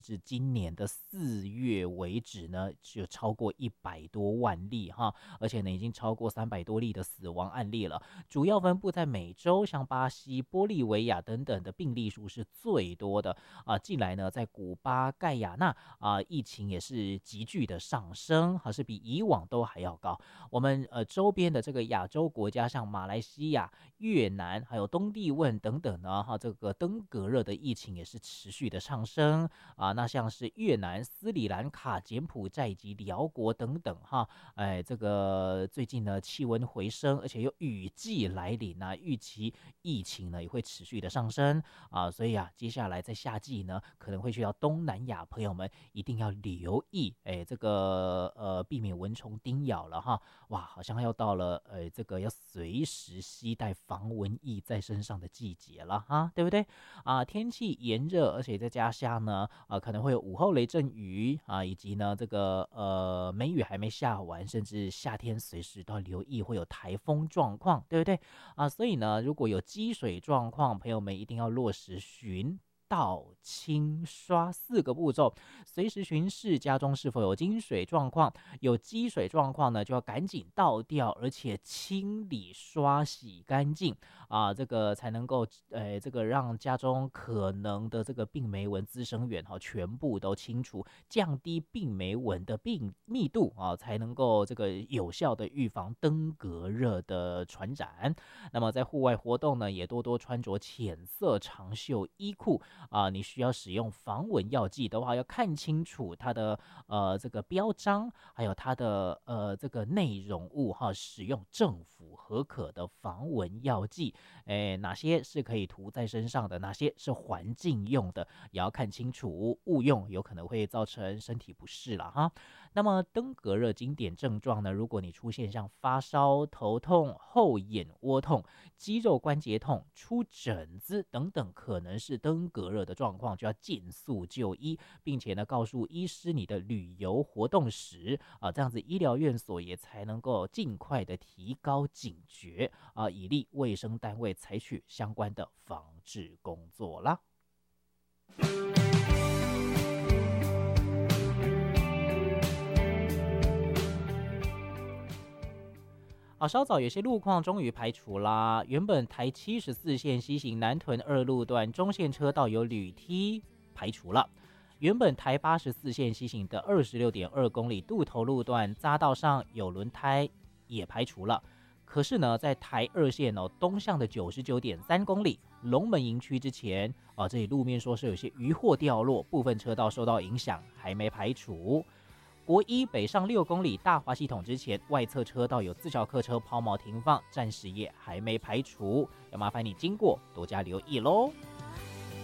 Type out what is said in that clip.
至今年的4月为止呢，就超过100多万例哈，而且呢已经超过300多例的死亡案例了。主要分布在美洲，像巴西、玻利维亚等等的病例数是最多的啊。近来呢，在古巴、盖亚那啊，疫情也是急剧的上升，还是比以往都还要高。我们周边的这个亚洲国家，像马来西亚、越南，还有东帝汶等等呢，哈，这个登革热的疫情也是持续的上升啊。那像是越南、斯里兰卡、柬埔寨以及辽国等等哈，哎，这个最近呢气温回升，而且又雨季来临啊，预期疫情呢也会持续的上升啊。所以啊，接下来在夏季呢，可能会去到东南亚，朋友们一定要留意，哎，这个避免蚊虫叮咬了哈。哇，好像要到了这个要随时携带防蚊液在身上的季节了哈，对不对啊？天气炎热，而且再加上呢，可能会有午后雷阵雨啊，以及呢这个梅雨还没下完，甚至夏天随时都要留意会有台风状况，对不对啊？所以呢，如果有积水状况，朋友们一定要落实巡倒清刷4个步骤，随时巡视家中是否有积水状况，有积水状况呢，就要赶紧倒掉，而且清理刷洗干净啊，这个才能够这个让家中可能的这个病媒蚊滋生源哈全部都清除，降低病媒蚊的病密度啊，才能够这个有效的预防登革热的传染。那么在户外活动呢，也多多穿着浅色长袖衣裤啊，你需要使用防蚊药剂的话，要看清楚它的这个标章，还有它的这个内容物哈，使用政府核可的防蚊药剂，哪些是可以涂在身上的，哪些是环境用的，也要看清楚，误用有可能会造成身体不适了哈。那么登革热经典症状呢，如果你出现像发烧、头痛、后眼窝痛、肌肉关节痛、出疹子等等，可能是登革热的状况，就要尽速就医，并且呢告诉医师你的旅游活动史啊，这样子医疗院所也才能够尽快的提高警觉啊，以利卫生单位采取相关的防治工作啦。好，稍早有些路况终于排除啦。原本台74线西行南屯2路段中线车道有履梯排除了，原本台84线西行的26.2公里渡头路段匝道上有轮胎也排除了。可是呢，在台2线东向的99.3公里龙门营区之前这里路面说是有些渔获掉落，部分车道受到影响，还没排除。国一北上6公里大华系统之前，外侧车道有自小客车抛锚停放，暂时也还没排除，要麻烦你经过多加留意咯。